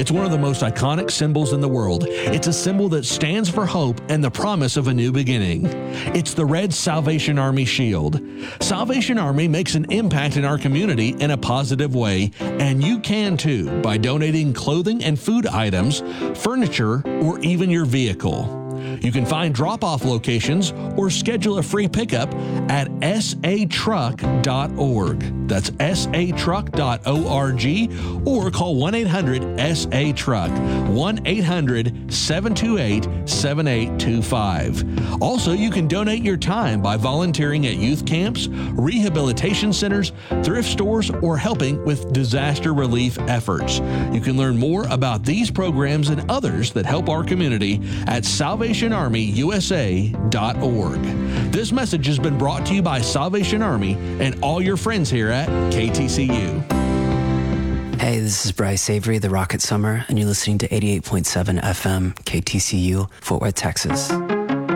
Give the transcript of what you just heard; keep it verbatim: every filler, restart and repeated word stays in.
It's one of the most iconic symbols in the world. It's a symbol that stands for hope and the promise of a new beginning. It's the red Salvation Army shield. Salvation Army makes an impact in our community in a positive way, and you can too by donating clothing and food items, furniture, or even your vehicle. You can find drop-off locations or schedule a free pickup at s a truck dot org. That's s a truck dot org, or call one eight hundred S A truck, one eight hundred seven two eight seven eight two five. Also, you can donate your time by volunteering at youth camps, rehabilitation centers, thrift stores, or helping with disaster relief efforts. You can learn more about these programs and others that help our community at salvation army u s a dot org. This message has been brought to you by Salvation Army and all your friends here at K T C U. Hey, this is Bryce Avery, the Rocket Summer, and you're listening to eighty-eight point seven F M K T C U, Fort Worth, Texas.